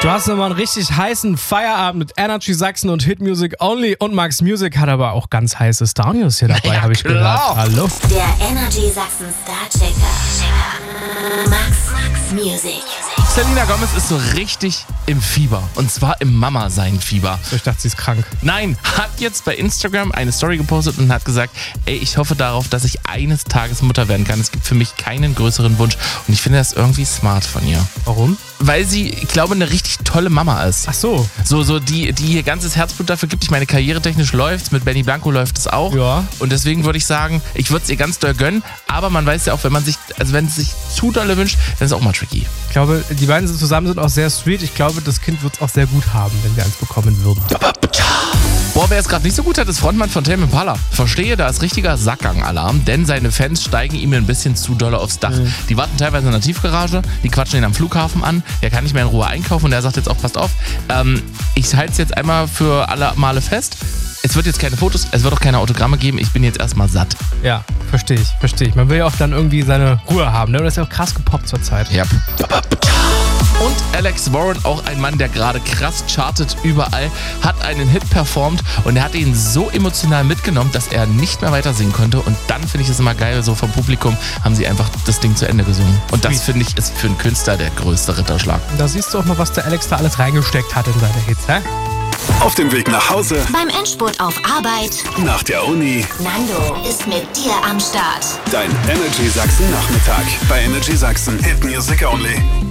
Du hast nochmal einen richtig heißen Feierabend mit Energy Sachsen und Hit Music Only. Und Max Music hat aber auch ganz heiße Star News hier dabei, habe ich gehört. Hallo. Der Energy Sachsen Star Checker. Max Music. Selena Gomez ist so richtig im Fieber. Und zwar im Mama-Sein-Fieber. Ich dachte, sie ist krank. Nein, hat jetzt bei Instagram eine Story gepostet und hat gesagt, ey, ich hoffe darauf, dass ich eines Tages Mutter werden kann. Es gibt für mich keinen größeren Wunsch. Und ich finde das irgendwie smart von ihr. Warum? Weil sie, ich glaube, eine richtig tolle Mama ist. Ach so. So die ihr ganzes Herzblut dafür gibt. Ich meine, karrieretechnisch läuft's. Mit Benny Blanco läuft es auch. Ja. Und deswegen würde ich sagen, ich würde es ihr ganz doll gönnen. Aber man weiß ja auch, wenn es sich zu dolle wünscht, dann ist es auch mal tricky. Ich glaube, die beiden zusammen sind auch sehr sweet. Ich glaube, das Kind wird es auch sehr gut haben, wenn wir eins bekommen würden. Boah, wer es gerade nicht so gut hat, ist Frontmann von Tame Impala. Verstehe, da ist richtiger Sackgang-Alarm, denn seine Fans steigen ihm ein bisschen zu doll aufs Dach. Die warten teilweise in der Tiefgarage, die quatschen ihn am Flughafen an, er kann nicht mehr in Ruhe einkaufen und er sagt jetzt auch, passt auf, ich halte es jetzt einmal für alle Male fest. Es wird jetzt keine Fotos, es wird auch keine Autogramme geben, ich bin jetzt erstmal satt. Ja, verstehe ich. Man will ja auch dann irgendwie seine Ruhe haben, ne? Und das ist ja auch krass gepoppt zur Zeit. Ja. Und Alex Warren, auch ein Mann, der gerade krass chartet überall, hat einen Hit performt und er hat ihn so emotional mitgenommen, dass er nicht mehr weiter singen konnte. Und dann finde ich es immer geil, so vom Publikum haben sie einfach das Ding zu Ende gesungen. Und das, finde ich, ist für einen Künstler der größte Ritterschlag. Da siehst du auch mal, was der Alex da alles reingesteckt hat in seine Hits, hä? Auf dem Weg nach Hause, Beim Endspurt auf Arbeit. nach der Uni. Nando ist mit dir am Start. Dein Energy Sachsen Nachmittag bei Energy Sachsen Hit Music Only.